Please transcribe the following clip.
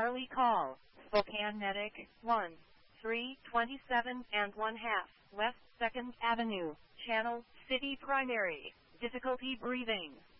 Charlie call, Spokane Medic, 1, 327 and 1/2, West 2nd Avenue, Channel, City Primary, difficulty breathing.